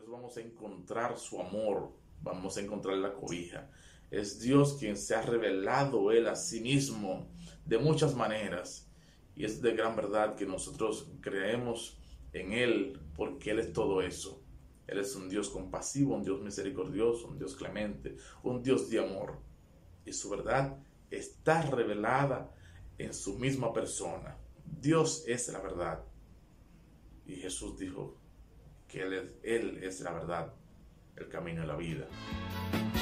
Dios vamos a encontrar su amor, vamos a encontrar la cobija. Es Dios quien se ha revelado Él a sí mismo de muchas maneras. Y es de gran verdad que nosotros creemos en Él porque Él es todo eso. Él es un Dios compasivo, un Dios misericordioso, un Dios clemente, un Dios de amor. Y su verdad está revelada en su misma persona. Dios es la verdad. Y Jesús dijo que Él es la verdad, el camino y la vida.